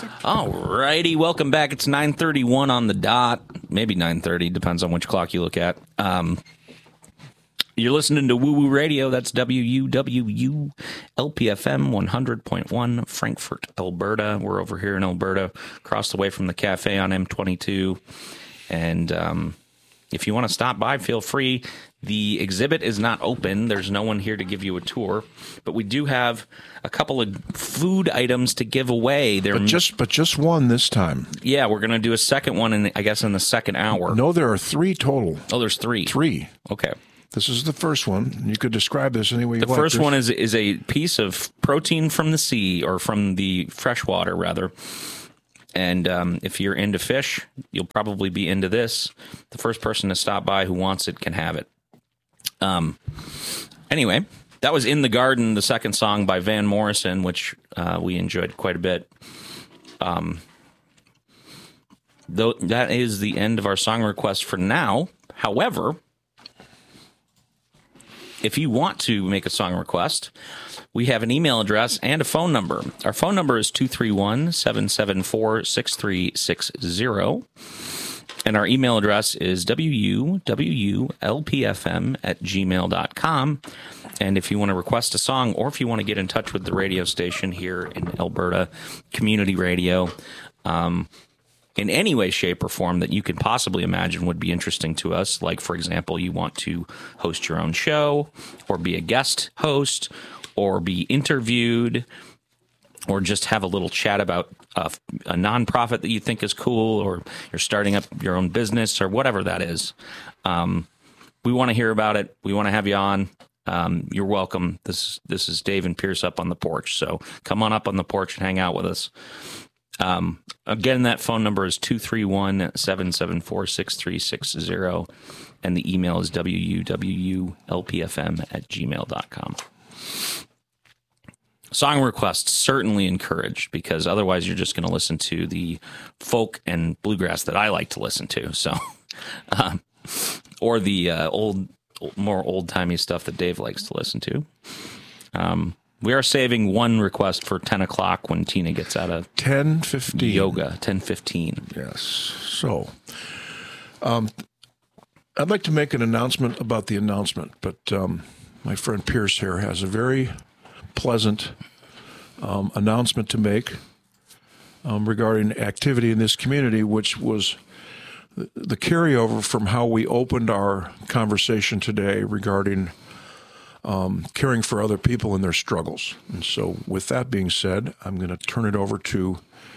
All righty, welcome back. It's 9:31 on the dot. Maybe 9:30, depends on which clock you look at. You're listening to Woo Woo Radio. That's WUWU LPFM 100.1 Frankfurt, Alberta. We're over here in Alberta, across the way from the cafe on M22. And if you want to stop by, feel free. The exhibit is not open. There's no one here to give you a tour, but we do have a couple of food items to give away. But just one this time. Yeah, we're going to do a second one, in the second hour. No, there are 3 total. Oh, there's 3. 3. Okay. This is the first one. You could describe this any way you want. The first one is a piece of protein from the sea, or from the freshwater, rather. And if you're into fish, you'll probably be into this. The first person to stop by who wants it can have it. Anyway, that was In the Garden, the second song by Van Morrison, which we enjoyed quite a bit. Though that is the end of our song request for now. However, if you want to make a song request, we have an email address and a phone number. Our phone number is 231-774-6360. And our email address is wuwlpfm@gmail.com. And if you want to request a song, or if you want to get in touch with the radio station here in Alberta, Community Radio, in any way, shape, or form that you could possibly imagine would be interesting to us, like, for example, you want to host your own show, or be a guest host, or be interviewed, or just have a little chat about a nonprofit that you think is cool, or you're starting up your own business, or whatever that is. We want to hear about it. We want to have you on. You're welcome. This is Dave and Pierce up on the porch. So come on up on the porch and hang out with us. Again, that phone number is 231-774-6360, and the email is wuwlpfm@gmail.com. Song requests certainly encouraged, because otherwise you're just going to listen to the folk and bluegrass that I like to listen to. So, or the more old-timey stuff that Dave likes to listen to. We are saving one request for 10 o'clock when Tina gets out of 10:15 yoga. 10:15. Yes. So, I'd like to make an announcement about the announcement, but my friend Pierce here has a very pleasant announcement to make regarding activity in this community, which was the carryover from how we opened our conversation today regarding caring for other people and their struggles. And so with that being said, I'm going to turn it over to